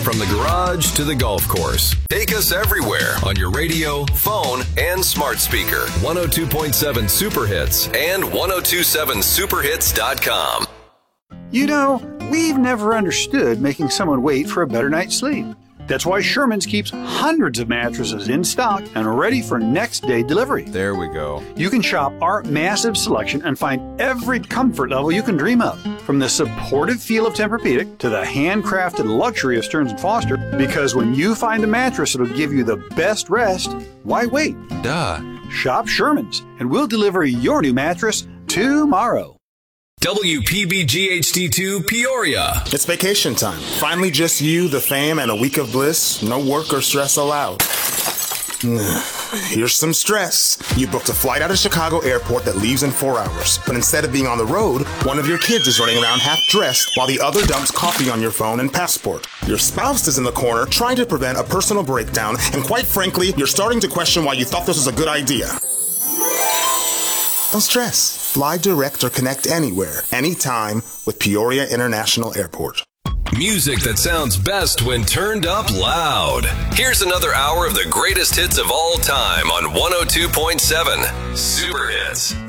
From the garage to the golf course. Take us everywhere on your radio, phone, and smart speaker. 102.7 Super Hits and 1027superhits.com. You know, we've never understood making someone wait for a better night's sleep. That's why Sherman's keeps hundreds of mattresses in stock and ready for next day delivery. There we go. You can shop our massive selection and find every comfort level you can dream of, from the supportive feel of Tempur-Pedic to the handcrafted luxury of Stearns & Foster. Because when you find a mattress that'll give you the best rest, why wait? Duh. Shop Sherman's, and we'll deliver your new mattress tomorrow. WPBG-HD2 Peoria. It's vacation time. Finally just you, the fam, and a week of bliss. No work or stress allowed. Here's some stress. You booked a flight out of Chicago Airport that leaves in 4 hours. But instead of being on the road, one of your kids is running around half-dressed while the other dumps coffee on your phone and passport. Your spouse is in the corner trying to prevent a personal breakdown, and quite frankly, you're starting to question why you thought this was a good idea. Don't stress. Fly direct or connect anywhere, anytime with Peoria International Airport. Music that sounds best when turned up loud. Here's another hour of the greatest hits of all time on 102.7 Super Hits.